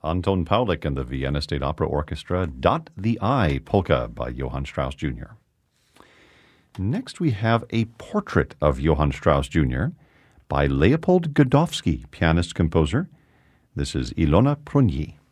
Anton Paulik and the Vienna State Opera Orchestra, Dot the Eye Polka by Johann Strauss Jr. Next we have a portrait of Johann Strauss Jr. by Leopold Godowsky, pianist-composer. This is Ilona Prunier.